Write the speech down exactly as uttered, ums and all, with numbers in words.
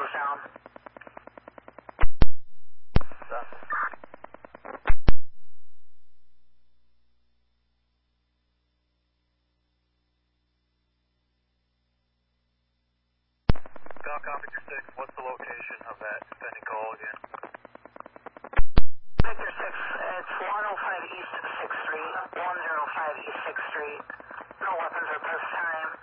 was down. Done. Doc, Officer six, what's the location of that pending call again? Victor six, it's one oh five East sixth Street, one oh five East sixth Street. No weapons at this time.